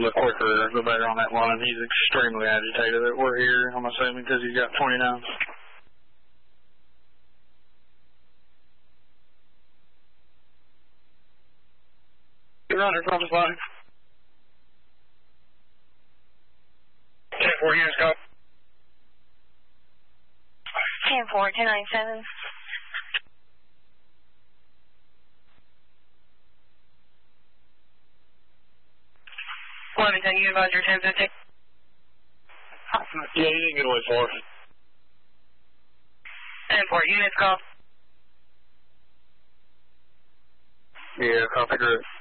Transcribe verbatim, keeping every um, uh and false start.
a little quicker, a little better on that line. He's extremely agitated that we're here, I'm assuming, because he's got twenty-nine. You're under compass line. ten four units, go. ten four, two nine seven. Flemington, you advise your ten fifty. Yeah, you didn't get away far. ten four, units, call. Yeah, copy, great.